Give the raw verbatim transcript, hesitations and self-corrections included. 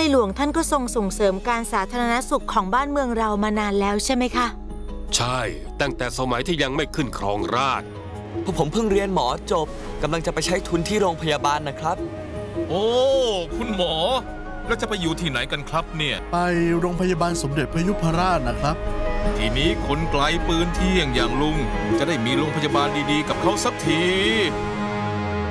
หลวงท่านก็ทรงส่งเสริมการสาธารณสุขของบ้านเมืองเรามานานแล้วใช่ไหมคะใช่ตั้งแต่สมัยที่ยังไม่ขึ้นครองราชย์พวกผมเพิ่งเรียนหมอจบกำลังจะไปใช้ทุนที่โรงพยาบาลนะครับโอ้คุณหมอแล้วจะไปอยู่ที่ไหนกันครับเนี่ยไปโรงพยาบาลสมเด็จพระยุพราชนะครับทีนี้คนไกลปืนเที่ยงอย่างลุงจะได้มีโรงพยาบาลดีๆกับเขาสักที